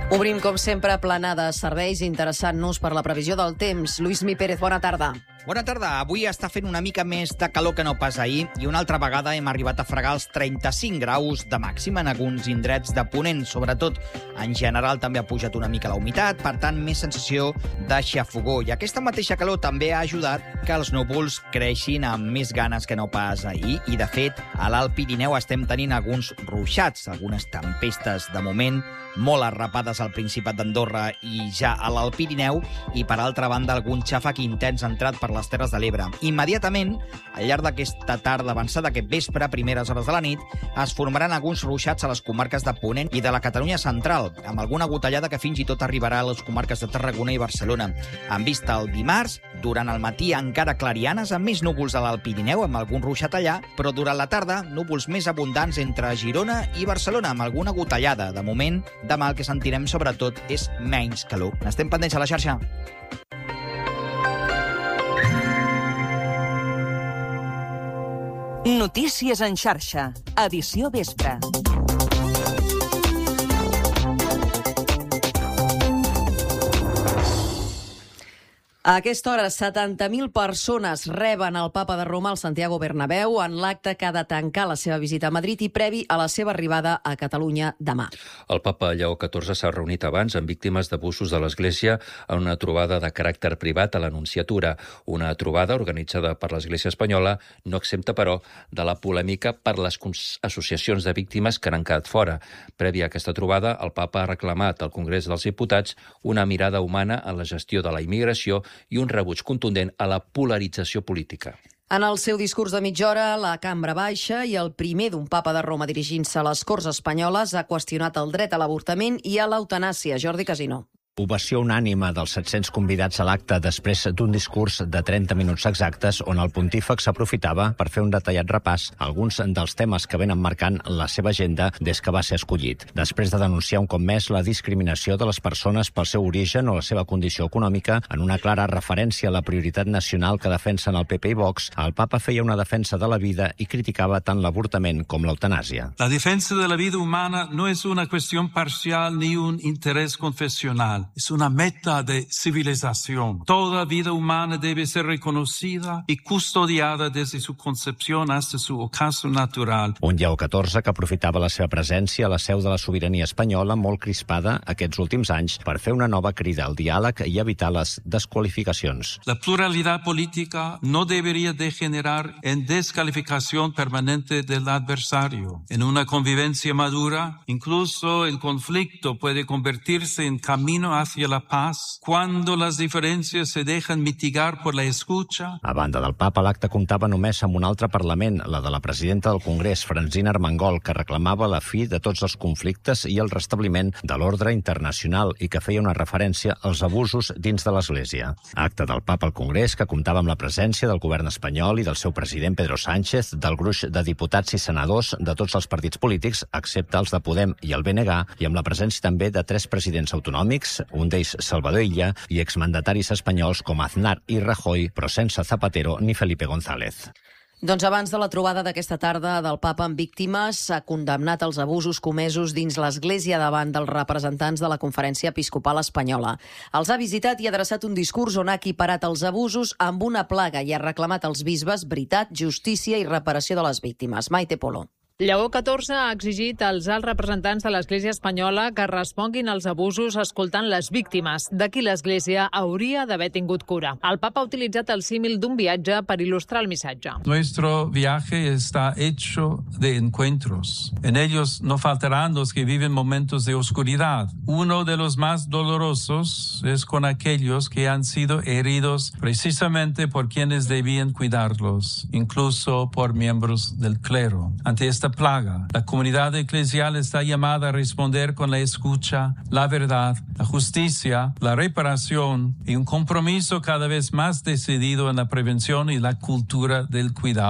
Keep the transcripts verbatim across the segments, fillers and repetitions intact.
Obrim, com sempre, planades, serveis, interessant-nos per la previsió del temps. Lluís Mi Pérez, bona tarda. Bona tarda. Avui està fent una mica més de calor que no pas ahir i una altra vegada hem arribat a fregar els trenta-cinc graus de màxima en alguns indrets de Ponent. Sobretot, en general, també ha pujat una mica la humitat, per tant, més sensació de xafogó. I aquesta mateixa calor també ha ajudat que els núvols creixin amb més ganes que no pas ahir. I, de fet, a l'Alt Pirineu estem tenint alguns ruixats, algunes tempestes, de moment, molt arrapades al Principat d'Andorra i ja a l'Alt Pirineu, i, per altra banda, algun xàfec intens entrat per les Terres de l'Ebre. Immediatament, al llarg d'aquesta tarda avançada, aquest vespre, a primeres hores de la nit, es formaran alguns ruixats a les comarques de Ponent i de la Catalunya central, amb alguna gotellada que fins i tot arribarà a les comarques de Tarragona i Barcelona. En vista el dimarts, durant el matí encara clarianes, amb més núvols a l'Alt Pirineu, amb algun ruixat allà, però durant la tarda, núvols més abundants entre Girona i Barcelona, amb alguna gotellada. De moment, demà el que sentirem sobretot és menys calor. Estem pendents a la xarxa. Notícies en xarxa, edició vespre. A aquesta hora, setanta mil persones reben el papa de Roma al Santiago Bernabéu en l'acte que ha de tancar la seva visita a Madrid i previ a la seva arribada a Catalunya demà. El papa Lleó catorze s'ha reunit abans amb víctimes d'abusos de l'Església en una trobada de caràcter privat a l'Anunciatura. Una trobada organitzada per l'Església espanyola, no exempta, però, de la polèmica per les associacions de víctimes que n'han quedat fora. Prèvia a aquesta trobada, el papa ha reclamat al Congrés dels Diputats una mirada humana en la gestió de la immigració i un rebuig contundent a la polarització política. En el seu discurs de mitja hora, la Cambra Baixa i el primer d'un papa de Roma dirigint-se a les Corts Espanyoles ha qüestionat el dret a l'avortament i a l'eutanàsia. Jordi Casino. Ovació unànime dels set-cents convidats a l'acte després d'un discurs de trenta minuts exactes on el pontífex s'aprofitava per fer un detallat repàs a alguns dels temes que venen marcant la seva agenda des que va ser escollit. Després de denunciar un cop més la discriminació de les persones pel seu origen o la seva condició econòmica, en una clara referència a la prioritat nacional que defensen el P P i Vox, el papa feia una defensa de la vida i criticava tant l'avortament com l'eutanàsia. La defensa de la vida humana no es una cuestión parcial ni un interés confesional. Es una meta de civilización. Toda vida humana debe ser reconocida y custodiada desde su concepción hasta su ocaso natural. Un Lleó catorze que aprofitava la seva presència a la seu de la sobirania espanyola, molt crispada aquests últims anys, per fer una nova crida al diàleg i evitar les desqualificacions. La pluralidad política no debería degenerar en descalificación permanente del adversario. En una convivencia madura, incluso el conflicto puede convertirse en camino hacia la paz cuando las diferencias se dejan mitigar por la escucha. A banda del papa, l'acte comptava només amb un altre Parlament, la de la presidenta del Congrés, Francina Armengol, que reclamava la fi de tots els conflictes i el restabliment de l'ordre internacional i que feia una referència als abusos dins de l'Església. Acte del papa al Congrés que comptava amb la presència del govern espanyol i del seu president Pedro Sánchez, del gruix de diputats i senadors de tots els partits polítics, excepte els de Podem i el B N G, i amb la presència també de tres presidents autonòmics, un d'ells Salvador Illa, i exmandataris espanyols com Aznar i Rajoy, però sense Zapatero ni Felipe González. Doncs abans de la trobada d'aquesta tarda del papa amb víctimes, s'ha condemnat els abusos comesos dins l'Església davant dels representants de la Conferència Episcopal Espanyola. Els ha visitat i adreçat un discurs on ha equiparat els abusos amb una plaga i ha reclamat als bisbes veritat, justícia i reparació de les víctimes. Maite Polo. Lleó catorze ha exigit als alts representants de l'Església espanyola que responguin als abusos escoltant les víctimes, de qui l'Església hauria d'haver tingut cura. El papa ha utilitzat el símil d'un viatge per il·lustrar el missatge. Nuestro viaje está hecho de encuentros. En ellos no faltarán los que viven momentos de oscuridad. Uno de los más dolorosos es con aquellos que han sido heridos precisamente por quienes debían cuidarlos, incluso por miembros del clero. Ante esta plaga, la comunidad eclesial está llamada a responder con la escucha, la verdad, la justicia, la reparación y un compromiso cada vez más decidido en la prevención y la cultura del cuidado.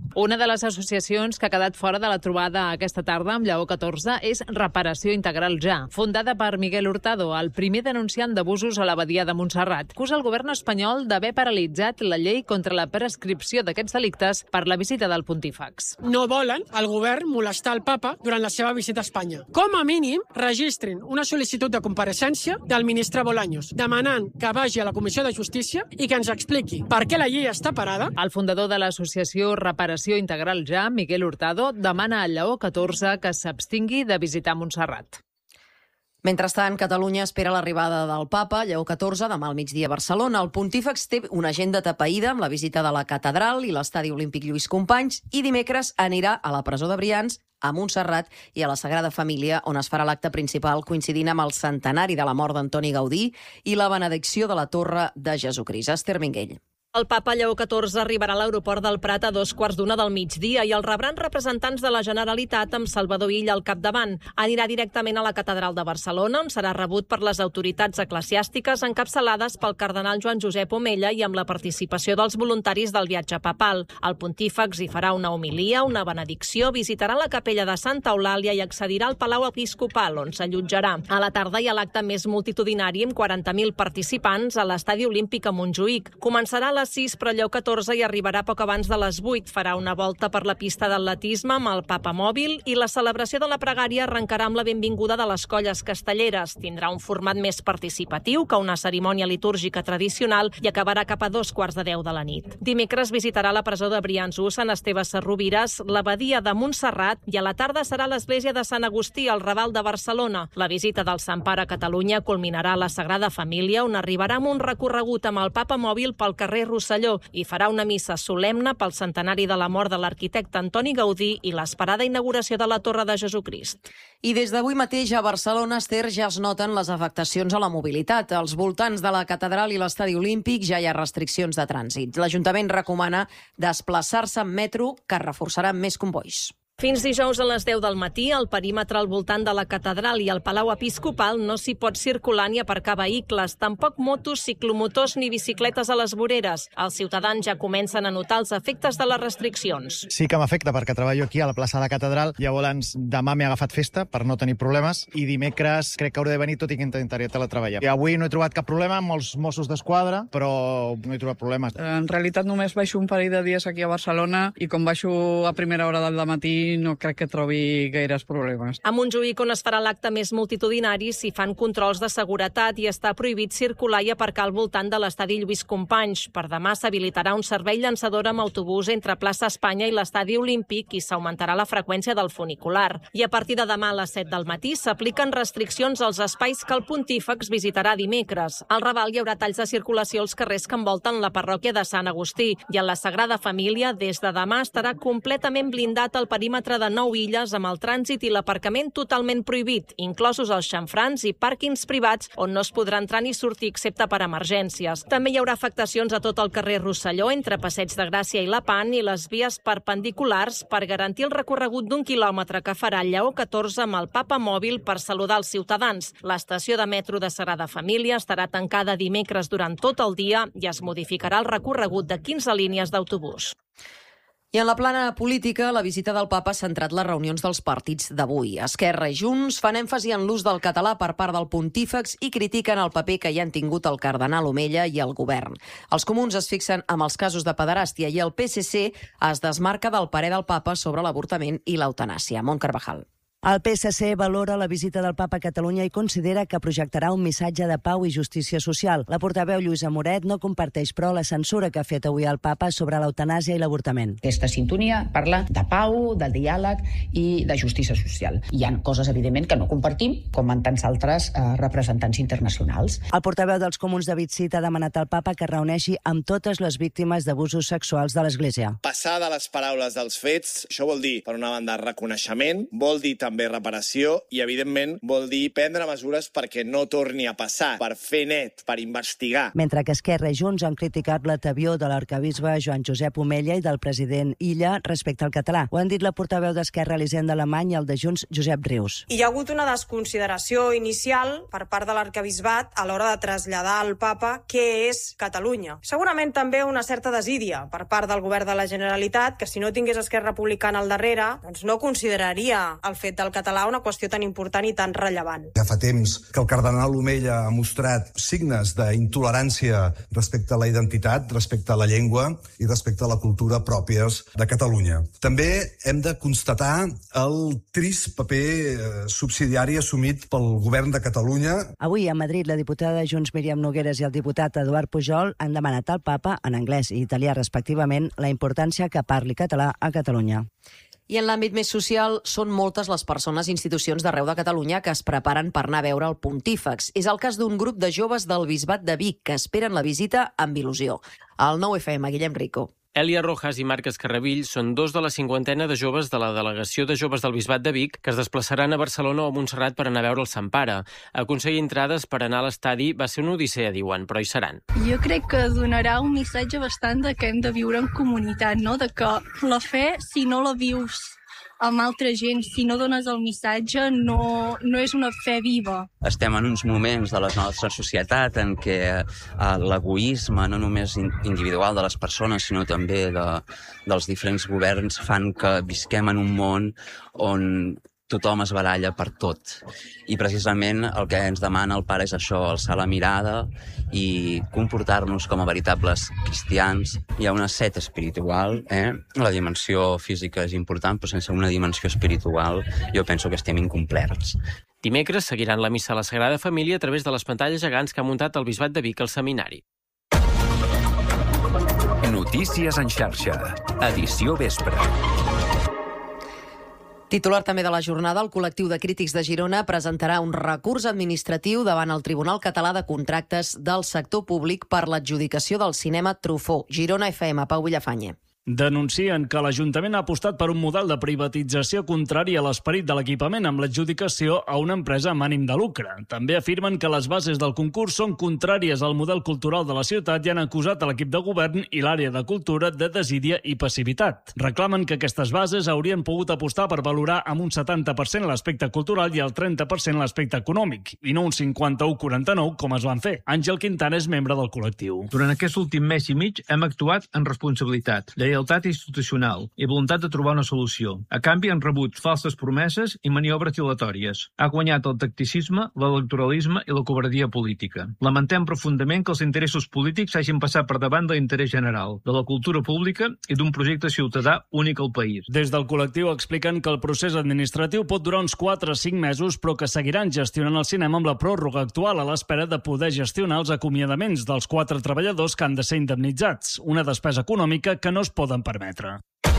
Una de les associacions que ha quedat fora de la trobada aquesta tarda amb Lleó catorze és Reparació Integral Ja, fundada per Miguel Hurtado, el primer denunciant d'abusos a l'abadia de Montserrat. Acusa el govern espanyol d'haver paralitzat la llei contra la prescripció d'aquests delictes per la visita del pontífex. No volen el govern molestar el papa durant la seva visita a Espanya. Com a mínim, registrin una sol·licitud de compareixença del ministre Bolaños, demanant que vagi a la Comissió de Justícia i que ens expliqui per què la llei està parada. El fundador de l'associació Reparació Integral Ja, Miguel Hurtado, demana a Lleó catorze que s'abstingui de visitar Montserrat. Mentrestant, Catalunya espera l'arribada del papa, Lleó catorze, demà al migdia a Barcelona. El pontífex té una agenda atapeïda amb la visita de la catedral i l'estadi olímpic Lluís Companys i dimecres anirà a la presó de Brians, a Montserrat i a la Sagrada Família, on es farà l'acte principal coincidint amb el centenari de la mort d'Antoni Gaudí i la benedicció de la Torre de Jesucrist. Esther Minguell. El papa Lleó catorze arribarà a l'aeroport del Prat a dos quarts d'una del migdia i el rebran representants de la Generalitat amb Salvador Illa al capdavant. Anirà directament a la catedral de Barcelona, on serà rebut per les autoritats eclesiàstiques encapçalades pel cardenal Joan Josep Omella i amb la participació dels voluntaris del viatge papal. El pontífex hi farà una homilia, una benedicció, visitarà la capella de Santa Eulàlia i accedirà al Palau Episcopal, on s'allotjarà. A la tarda hi ha l'acte més multitudinari amb quaranta mil participants a l'Estadi Olímpic a Montjuïc. Començarà a les sis, però Lleó catorze hi arribarà poc abans de les vuit. Farà una volta per la pista d'atletisme amb el Papa Mòbil i la celebració de la pregària arrencarà amb la benvinguda de les colles castelleres. Tindrà un format més participatiu que una cerimònia litúrgica tradicional i acabarà cap a dos quarts de deu de la nit. Dimecres visitarà la presó de Brians, Sant Esteve Sesrovires, l'abadia de Montserrat i a la tarda serà l'església de Sant Agustí, al Raval de Barcelona. La visita del Sant Pare a Catalunya culminarà a la Sagrada Família, on arribarà amb un recorregut amb el Papa Mòbil pel carrer Rosselló i farà una missa solemne pel centenari de la mort de l'arquitecte Antoni Gaudí i l'esperada inauguració de la Torre de Jesucrist. I des d'avui mateix a Barcelona, Esther, ja es noten les afectacions a la mobilitat. Als voltants de la catedral i l'estadi olímpic ja hi ha restriccions de trànsit. L'Ajuntament recomana desplaçar-se en metro, que reforçarà més convois. Fins dijous a les deu del matí, al perímetre al voltant de la catedral i el Palau Episcopal no s'hi pot circular ni aparcar vehicles, tampoc motos, ciclomotors ni bicicletes a les voreres. Els ciutadans ja comencen a notar els efectes de les restriccions. Sí que m'afecta perquè treballo aquí a la plaça de la catedral, llavors demà m'he agafat festa per no tenir problemes i dimecres crec que hauré de venir, tot i que intentaré teletreballar. I avui no he trobat cap problema amb molts Mossos d'Esquadra, però no he trobat problemes. En realitat només baixo un parell de dies aquí a Barcelona i com baixo a primera hora del matí no crec que trobi gaires problemes. A Montjuïc, on es farà l'acte més multitudinari, s'hi fan controls de seguretat i està prohibit circular i aparcar al voltant de l'estadi Lluís Companys. Per demà s'habilitarà un servei llançador amb autobús entre plaça Espanya i l'estadi Olímpic i s'augmentarà la freqüència del funicular. I a partir de demà a les set del matí s'apliquen restriccions als espais que el pontífex visitarà dimecres. Al Raval hi haurà talls de circulació als carrers que envolten la parròquia de Sant Agustí i a la Sagrada Família des de demà estarà completament blindat el perímetre de nou illes amb el trànsit i l'aparcament totalment prohibit, inclosos els xamfrans i pàrquings privats on no es podrà entrar ni sortir excepte per emergències. També hi haurà afectacions a tot el carrer Rosselló entre Passeig de Gràcia i Lepant i les vies perpendiculars per garantir el recorregut d'un quilòmetre que farà Lleó catorze amb el Papa Mòbil per saludar els ciutadans. L'estació de metro de Sagrada Família estarà tancada dimecres durant tot el dia i es modificarà el recorregut de quinze línies d'autobús. I en la plana política, la visita del papa ha centrat les reunions dels partits d'avui. Esquerra i Junts fan èmfasi en l'ús del català per part del pontífex i critiquen el paper que hi han tingut el cardenal Omella i el govern. Els comuns es fixen amb els casos de pederàstia i el P S C es desmarca del parer del papa sobre l'avortament i l'eutanàsia. Mont Carvajal. El P S C valora la visita del papa a Catalunya i considera que projectarà un missatge de pau i justícia social. La portaveu Lluïsa Moret no comparteix, però, la censura que ha fet avui el papa sobre l'eutanàsia i l'avortament. Aquesta sintonia parla de pau, de diàleg i de justícia social. Hi ha coses, evidentment, que no compartim, com en tants altres eh, representants internacionals. El portaveu dels comuns, David Cid, ha demanat al papa que reuneixi amb totes les víctimes d'abusos sexuals de l'Església. Passar de les paraules dels fets, això vol dir, per una banda, reconeixement, vol dir també també reparació i, evidentment, vol dir prendre mesures perquè no torni a passar, per fer net, per investigar. Mentre que Esquerra i Junts han criticat l'atavió de l'arquebisbe Joan Josep Omella i del president Illa respecte al català. Ho han dit la portaveu d'Esquerra, Elisenda Alemany, i el de Junts, Josep Rius. Hi ha hagut una desconsideració inicial per part de l'arquebisbat a l'hora de traslladar al papa què és Catalunya. Segurament també una certa desídia per part del govern de la Generalitat, que si no tingués Esquerra Republicana al darrere, doncs no consideraria el fet del català una qüestió tan important i tan rellevant. Ja fa temps que el cardenal Omella ha mostrat signes d'intolerància respecte a la identitat, respecte a la llengua i respecte a la cultura pròpies de Catalunya. També hem de constatar el trist paper subsidiari assumit pel govern de Catalunya. Avui a Madrid la diputada de Junts Míriam Nogueras i el diputat Eduard Pujol han demanat al papa, en anglès i italià respectivament, la importància que parli català a Catalunya. I en l'àmbit més social, són moltes les persones i institucions d'arreu de Catalunya que es preparen per anar a veure el pontífex. És el cas d'un grup de joves del Bisbat de Vic que esperen la visita amb il·lusió. Al nou F M, Guillem Rico. Èlia Rojas i Marc Escarrabill són dos de la cinquantena de joves de la delegació de joves del Bisbat de Vic que es desplaçaran a Barcelona o a Montserrat per anar a veure el Sant Pare. Aconseguir entrades per anar a l'estadi va ser una odissea, diuen, però hi seran. Jo crec que donarà un missatge bastant de que hem de viure en comunitat, no? De que la fe, si no la vius amb altra gent, si no dones el missatge, no, no és una fe viva. Estem en uns moments de la nostra societat en què eh, l'egoisme, no només individual de les persones, sinó també de, dels diferents governs, fan que visquem en un món on tothom es baralla per tot. I precisament el que ens demana el pare és això, alçar la mirada i comportar-nos com a veritables cristians. Hi ha una set espiritual, eh? La dimensió física és important, però sense una dimensió espiritual jo penso que estem incomplerts. Dimecres seguiran la missa a la Sagrada Família a través de les pantalles gegants que ha muntat el Bisbat de Vic al seminari. Notícies en xarxa. Edició vespre. Titular també de la jornada, el col·lectiu de crítics de Girona presentarà un recurs administratiu davant el Tribunal Català de Contractes del Sector Públic per l'adjudicació del cinema Truffaut. Girona F M, Pau Villafañe. Denuncien que l'Ajuntament ha apostat per un model de privatització contrari a l'esperit de l'equipament amb l'adjudicació a una empresa amb ànim de lucre. També afirmen que les bases del concurs són contràries al model cultural de la ciutat i han acusat a l'equip de govern i l'àrea de cultura de desídia i passivitat. Reclamen que aquestes bases haurien pogut apostar per valorar amb un setanta per cent l'aspecte cultural i el trenta per cent l'aspecte econòmic, i no un cinquanta-u quaranta-nou com es van fer. Àngel Quintana és membre del col·lectiu. Durant aquest últim mes i mig hem actuat en responsabilitat, lleialtat institucional i voluntat de trobar una solució. A canvi han rebut falses promeses i maniobres dilatòries. Ha guanyat el tacticisme, l'electoralisme i la covardia política. Lamentem profundament que els interessos polítics hagin passat per davant de l'interès general, de la cultura pública i d'un projecte ciutadà únic al país. Des del col·lectiu expliquen que el procés administratiu pot durar uns quatre a cinc mesos, però que seguiran gestionant el cinema amb la pròrroga actual a l'espera de poder gestionar els acomiadaments dels quatre treballadors que han de ser indemnitzats, una despesa econòmica que no es poden permetre.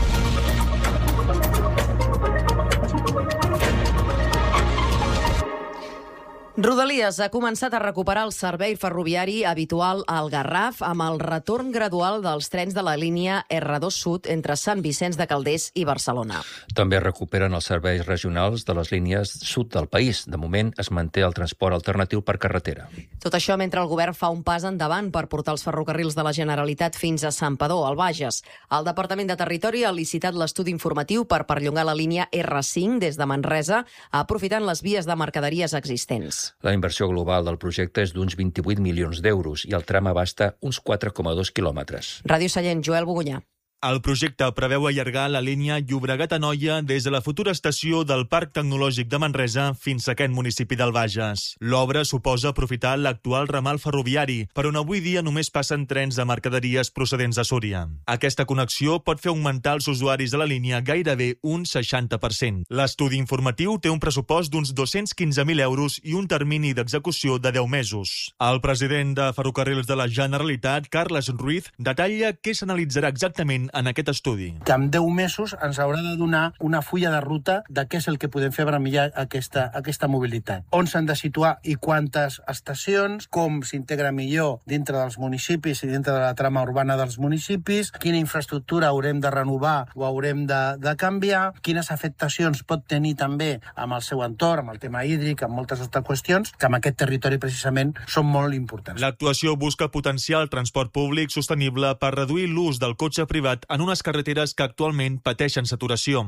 Rodalies ha començat a recuperar el servei ferroviari habitual al Garraf amb el retorn gradual dels trens de la línia R dos Sud entre Sant Vicenç de Calders i Barcelona. També recuperen els serveis regionals de les línies sud del país. De moment es manté el transport alternatiu per carretera. Tot això mentre el govern fa un pas endavant per portar els ferrocarrils de la Generalitat fins a Santpedor, al Bages. El Departament de Territori ha licitat l'estudi informatiu per perllongar la línia R cinc des de Manresa, aprofitant les vies de mercaderies existents. La inversió global del projecte és d'uns vint-i-vuit milions d'euros i el tram abasta uns quatre coma dos quilòmetres. Ràdio Sallent, Joel Bogunyà. El projecte preveu allargar la línia Llobregat-Anoia des de la futura estació del Parc Tecnològic de Manresa fins a aquest municipi del Bages. L'obra suposa aprofitar l'actual ramal ferroviari, per on avui dia només passen trens de mercaderies procedents de Súria. Aquesta connexió pot fer augmentar els usuaris de la línia gairebé un seixanta per cent. L'estudi informatiu té un pressupost d'uns dos-cents quinze mil euros i un termini d'execució de deu mesos. El president de Ferrocarrils de la Generalitat, Carles Ruiz, detalla què s'analitzarà exactament en aquest estudi. Que en deu mesos ens haurà de donar una fulla de ruta de què és el que podem fer per millorar aquesta, aquesta mobilitat. On s'han de situar i quantes estacions, com s'integra millor dintre dels municipis i dintre de la trama urbana dels municipis, quina infraestructura haurem de renovar o haurem de, de canviar, quines afectacions pot tenir també amb el seu entorn, amb el tema hídric, amb moltes altres qüestions, que en aquest territori precisament són molt importants. L'actuació busca potenciar el transport públic sostenible per reduir l'ús del cotxe privat en unes carreteres que actualment pateixen saturació.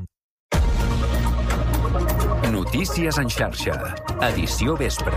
Notícies en xarxa. Edició vespre.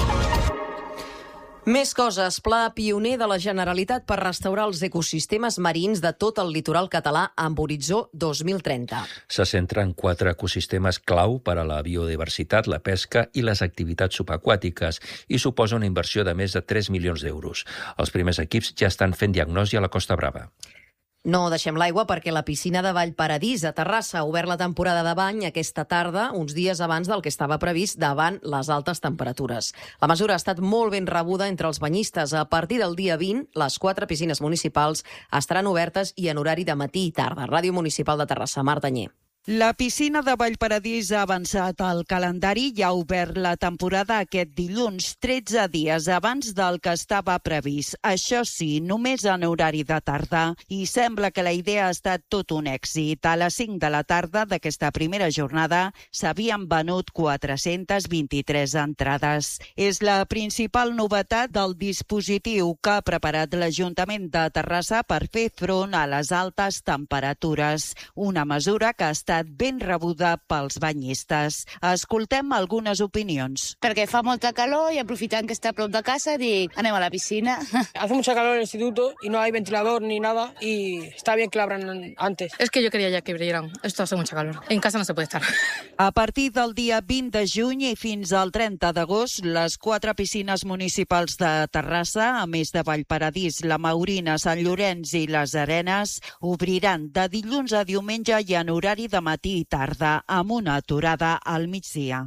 Més coses. Pla pioner de la Generalitat per restaurar els ecosistemes marins de tot el litoral català amb horitzó dos mil trenta. Se centra en quatre ecosistemes clau per a la biodiversitat, la pesca i les activitats subaquàtiques i suposa una inversió de més de tres milions d'euros. Els primers equips ja estan fent diagnosi a la Costa Brava. No deixem l'aigua perquè la piscina de Vallparadís a Terrassa ha obert la temporada de bany aquesta tarda, uns dies abans del que estava previst davant les altes temperatures. La mesura ha estat molt ben rebuda entre els banyistes. A partir del dia vint, les quatre piscines municipals estaran obertes i en horari de matí i tarda. Ràdio Municipal de Terrassa, Marta Anyé. La piscina de Vallparadís ha avançat al calendari i ha obert la temporada aquest dilluns, tretze dies abans del que estava previst. Això sí, només en horari de tarda. I sembla que la idea ha estat tot un èxit. A les cinc de la tarda d'aquesta primera jornada s'havien venut quatre-centes vint-i-tres entrades. És la principal novetat del dispositiu que ha preparat l'Ajuntament de Terrassa per fer front a les altes temperatures. Una mesura que ha estat ben rebuda pels banyistes. Escoltem algunes opinions. Perquè fa molta calor y aprofitant que està a prop de casa dic, anem a la piscina. Hace mucha calor en el instituto y no hay ventilador ni nada y está bien que la abran antes. Es que yo quería ya que abrieran. Esto hace mucha calor. En casa no se puede estar. A partir del dia vint de juny i fins al trenta d'agost, les quatre piscines municipals de Terrassa, a més de Vallparadís, la Maurina, Sant Llorenç i les Arenes, obriran de dilluns a diumenge i en horari de matí i tarda, amb una aturada al migdia.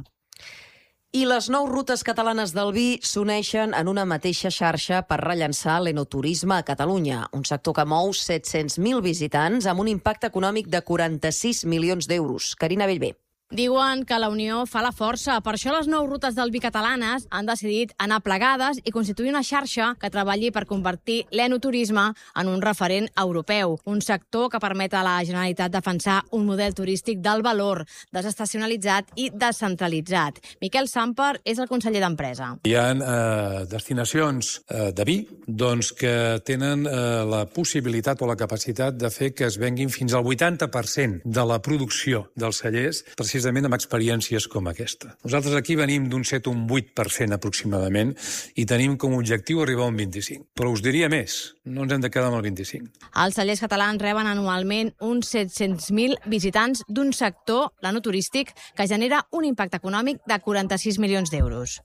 I les nou rutes catalanes del vi s'uneixen en una mateixa xarxa per rellançar l'enoturisme a Catalunya, un sector que mou set-cents mil visitants amb un impacte econòmic de quaranta-sis milions d'euros. Carina Bellver. Diuen que la unió fa la força. Per això les nou rutes del vi catalanes han decidit anar plegades i constituir una xarxa que treballi per convertir l'enoturisme en un referent europeu. Un sector que permet a la Generalitat defensar un model turístic del valor, desestacionalitzat i descentralitzat. Miquel Samper és el conseller d'Empresa. Hi ha eh, destinacions eh, de vi doncs, que tenen eh, la possibilitat o la capacitat de fer que es venguin fins al vuitanta per cent de la producció dels cellers, precisament amb experiències com aquesta. Nosaltres aquí venim d'un set a un vuit per cent aproximadament i tenim com a objectiu arribar a un vint-i-cinc. Però us diria més, no ens hem de quedar amb el vint-i-cinc. Els cellers catalans reben anualment uns set-cents mil visitants d'un sector, l'enoturístic, que genera un impacte econòmic de quaranta-sis milions d'euros.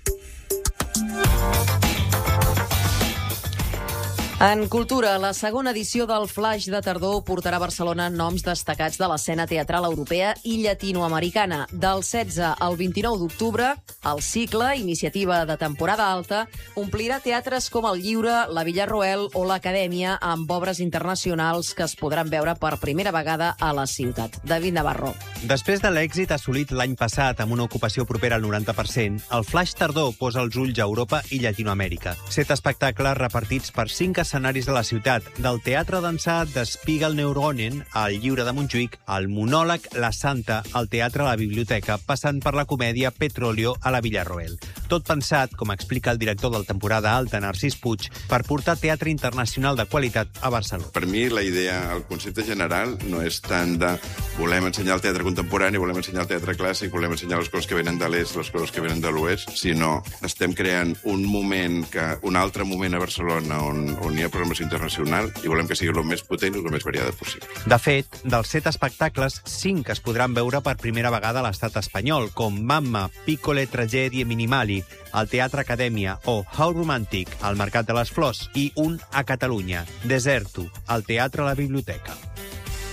En cultura, la segona edició del Flaix de Tardor portarà a Barcelona noms destacats de l'escena teatral europea i llatinoamericana. Del setze al vint-i-nou d'octubre, el cicle, iniciativa de temporada alta, omplirà teatres com el Lliure, la Villarroel o l'Acadèmia amb obres internacionals que es podran veure per primera vegada a la ciutat. David Navarro. Després de l'èxit assolit l'any passat amb una ocupació propera al noranta per cent, el Flaix Tardor posa els ulls a Europa i Llatinoamèrica. Set espectacles repartits per cinc escenaris de la ciutat, del teatre dansat de Spiegel Neuronen al Lliure de Montjuïc, al monòleg La Santa al Teatre a la Biblioteca, passant per la comèdia Petróleo a la Villarroel. Tot pensat, com explica el director del temporada alta, Narcís Puig, per portar teatre internacional de qualitat a Barcelona. Per mi la idea, el concepte general, no és tant de volem ensenyar el teatre contemporani, volem ensenyar el teatre clàssic, volem ensenyar les coses que venen de l'est, les coses que venen de l'oest, sinó estem creant un moment, que, un altre moment a Barcelona on, on hi ha programació internacional i volem que sigui el més potent i el més variada possible. De fet, dels set espectacles, cinc es podran veure per primera vegada a l'estat espanyol, com Mamma, Piccole Tragedie Minimali, al Teatre Acadèmia, o How Romantic, al Mercat de les Flors, i un a Catalunya, Deserto, al Teatre a la Biblioteca.